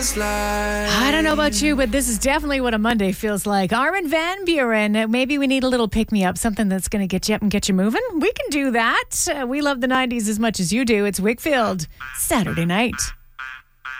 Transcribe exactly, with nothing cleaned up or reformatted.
I don't know about you, but this is definitely what a Monday feels like. Armin van Buuren, maybe we need a little pick-me-up, something that's going to get you up and get you moving. We can do that. Uh, we love the nineties as much as you do. It's Wakefield, Saturday night.